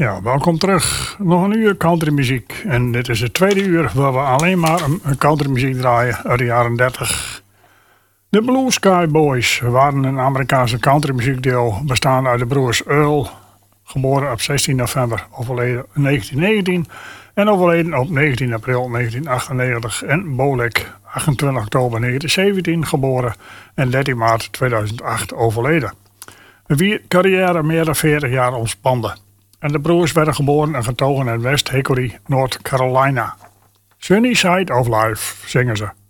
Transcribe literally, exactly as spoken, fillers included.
Ja, welkom terug. Nog een uur countrymuziek. En dit is het tweede uur waar we alleen maar een countrymuziek draaien uit de jaren dertig. De Blue Sky Boys waren een Amerikaanse countrymuziekduo bestaande uit de broers Earl, geboren op zestien november, overleden in negentien negentien en overleden op negentien april negentien achtennegentig, en Bolek, achtentwintig oktober negentien zeventien, geboren en dertien maart tweeduizend acht overleden. Wie carrière meer dan veertig jaar omspande. En de broers werden geboren en getogen in West Hickory, North Carolina. Sunny Side of Life, zingen ze.